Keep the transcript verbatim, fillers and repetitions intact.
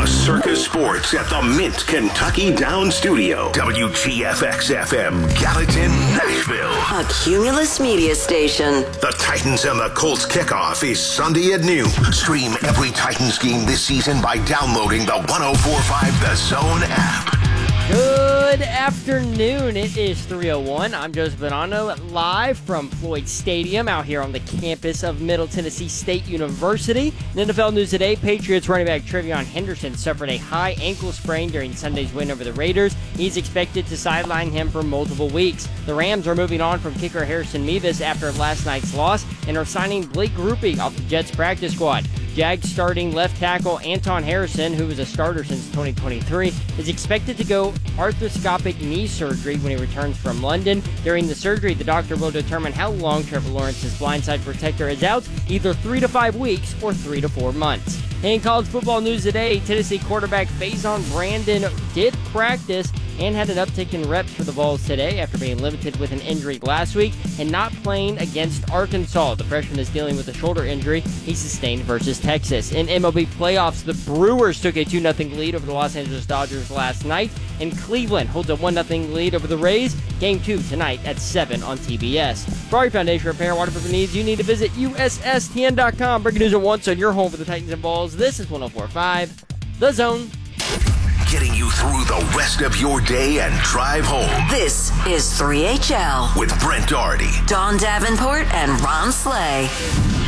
Circus Sports at the Mint Kentucky Down Studio. W G F X F M, Gallatin, Nashville. A Cumulus Media Station. The Titans and the Colts kickoff is Sunday at noon. Stream every Titans game this season by downloading the one oh four point five The Zone app. Good afternoon. It is three oh one. I'm Joseph Bonanno, live from Floyd Stadium out here on the campus of Middle Tennessee State University. In N F L news today, Patriots running back Trevion Henderson suffered a high ankle sprain during Sunday's win over the Raiders. He's expected to sideline him for multiple weeks. The Rams are moving on from kicker Harrison Mevis after last night's loss and are signing Blake Grupe off the Jets practice squad. Jags starting left tackle Anton Harrison, who was a starter since twenty twenty-three, is expected to go arthroscopic knee surgery when he returns from London. During the surgery, the doctor will determine how long Trevor Lawrence's blindside protector is out, either three to five weeks or three to four months. In college football news today, Tennessee quarterback Faison Brandon did practice and had an uptick in reps for the Vols today after being limited with an injury last week and not playing against Arkansas. The freshman is dealing with a shoulder injury he sustained versus Texas. In M L B playoffs, the Brewers took a two nothing lead over the Los Angeles Dodgers last night, and Cleveland holds a one nothing lead over the Rays. Game two tonight at seven on T B S. For all your foundation repair and waterproofing needs, you need to visit U S S T N dot com. Breaking news at once on your home for the Titans and Vols. This is one oh four point five The Zone. Getting you through the rest of your day and drive home. This is three H L with Brent Doherty, Don Davenport, and Ron Slay.